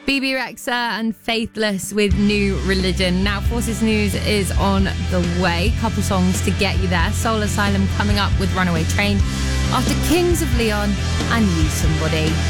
Bebe Rexha and Faithless with New Religion. Now, Forces News is on the way. Couple songs to get you there. Soul Asylum coming up with Runaway Train after Kings of Leon and You Somebody.